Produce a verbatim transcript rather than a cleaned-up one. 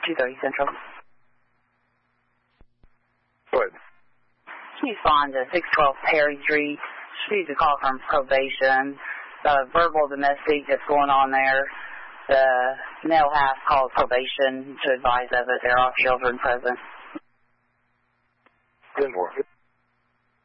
two thirty Central. Go ahead. Can you respond to six twelve Perry Street? She's a call from probation. The verbal domestic that's going on there. The male half called probation to advise of it. There are children present. ten four.